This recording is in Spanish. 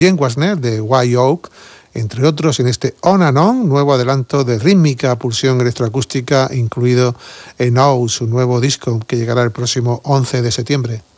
Jen Wasner de White Oak, entre otros, en este On and On, nuevo adelanto de rítmica pulsión electroacústica incluido en O, su nuevo disco que llegará el próximo 11 de septiembre.